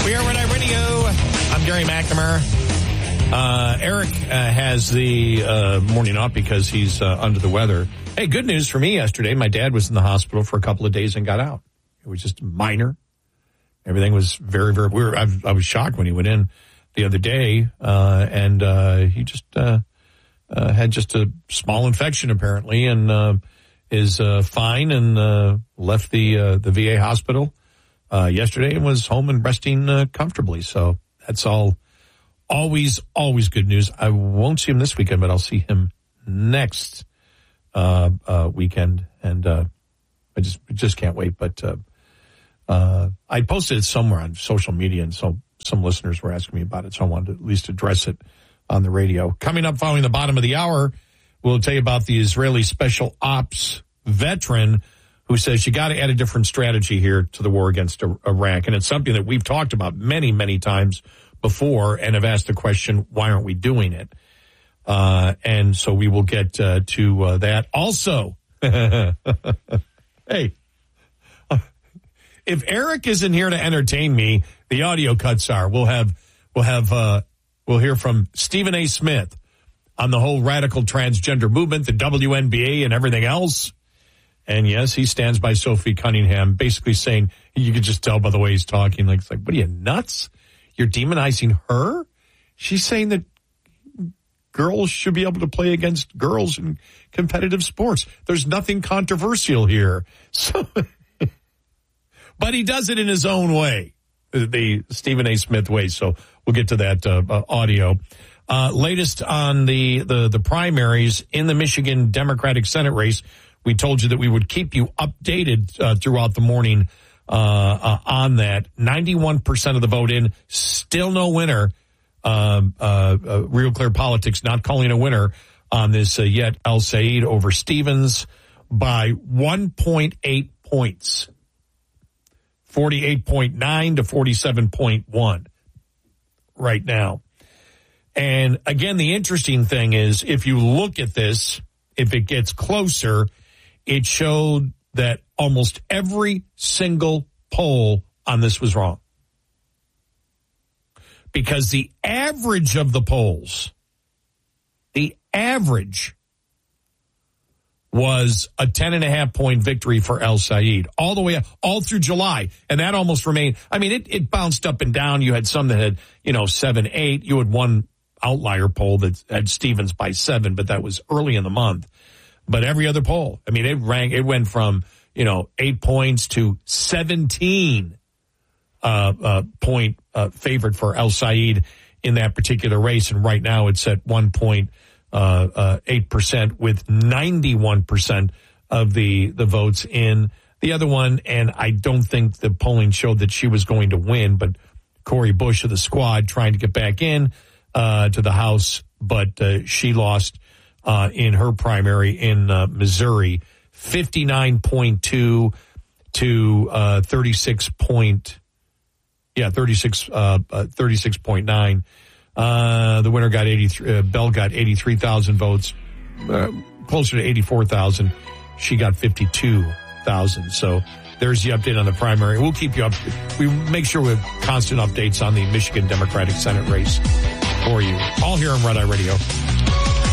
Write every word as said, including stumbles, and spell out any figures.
We are Red Eye Radio. I'm Gary McNamara. Uh, Eric uh, has the uh, morning off because he's uh, under the weather. Hey, good news for me yesterday. My dad was in the hospital for a couple of days and got out. It was just minor. Everything was very, very weird. I, I was shocked when he went in the other day, uh, and uh, he just uh, uh, had just a small infection apparently, and uh, is uh, fine and uh, left the uh, the V A hospital uh, yesterday and was home and resting uh, comfortably. So that's all. Always, always good news. I won't see him this weekend, but I'll see him next uh, uh, weekend, and uh, I just just can't wait. But uh, uh, I posted it somewhere on social media, and so some listeners were asking me about it, so I wanted to at least address it on the radio. Coming up following the bottom of the hour, we'll tell you about the Israeli special ops veteran who says you got to add a different strategy here to the war against Iraq, and it's something that we've talked about many, many times before and have asked the question, why aren't we doing it? Uh, and so we will get uh, to uh, that. Also, hey, if Eric isn't here to entertain me, the audio cuts are. We'll have, we'll have, uh, we'll hear from Stephen A. Smith on the whole radical transgender movement, the W N B A and everything else. And yes, he stands by Sophie Cunningham, basically saying, you could just tell by the way he's talking, like, it's like, what are you, nuts? You're demonizing her? She's saying that girls should be able to play against girls in competitive sports. There's nothing controversial here. So, but he does it in his own way, the Stephen A. Smith way. So we'll get to that uh, uh, audio. Uh, latest on the, the, the primaries in the Michigan Democratic Senate race. We told you that we would keep you updated uh, throughout the morning Uh, uh, on that. ninety-one percent of the vote in, still no winner. Um, uh, uh, Real Clear Politics not calling a winner on this uh, yet. El Said over Stevens by one point eight points. forty-eight point nine to forty-seven point one right now. And again, the interesting thing is, if you look at this, if it gets closer, it showed that almost every single poll on this was wrong. Because the average of the polls, the average was a ten and a half point victory for El Said all the way up, all through July. And that almost remained, I mean, it, it bounced up and down. You had some that had, you know, seven, eight. You had one outlier poll that had Stevens by seven, but that was early in the month. But every other poll, I mean, it ranked, it went from, you know, eight points to seventeen uh, uh, point uh, favorite for El Said in that particular race. And right now it's at one point eight percent with ninety-one percent of the, the votes in the other one. And I don't think the polling showed that she was going to win, but Cori Bush of the squad trying to get back in uh, to the House, but uh, she lost Uh, in her primary in uh, Missouri, fifty-nine point two to uh, thirty-six point, yeah, thirty-six, uh, uh, thirty-six point nine. Uh, the winner got eighty-three. Uh, Bell got eighty-three thousand votes, uh, closer to eighty-four thousand. She got fifty-two thousand. So there's the update on the primary. We'll keep you up. We make sure we have constant updates on the Michigan Democratic Senate race for you. All here on Red Eye Radio.